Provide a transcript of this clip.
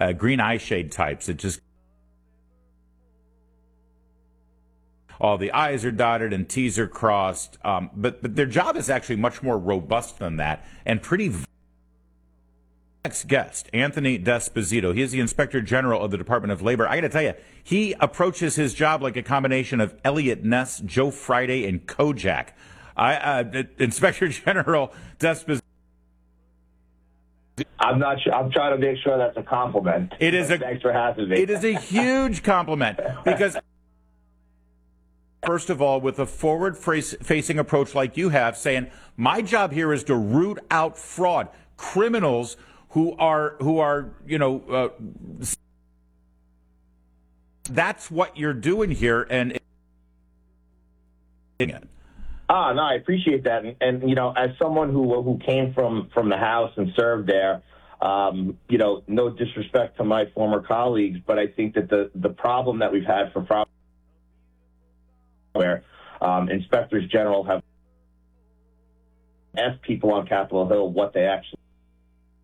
green eye shade types. It just all the I's are dotted and T's are crossed. But their job is actually much more robust than that and pretty. Next guest, Anthony D'Esposito. He is the Inspector General of the Department of Labor. I got to tell you, he approaches his job like a combination of Elliot Ness, Joe Friday, and Kojak. Inspector General D'Esposito. I'm not sure. I'm trying to make sure that's a compliment. It is Thanks for having me. It is a huge compliment because, first of all, with a forward-facing approach like you have, saying my job here is to root out fraud, criminals who are that's what you're doing here, and no, I appreciate that, and as someone who came from the House and served there, no disrespect to my former colleagues, but I think that the problem that we've had for fraud, where inspectors general have asked people on Capitol Hill what they actually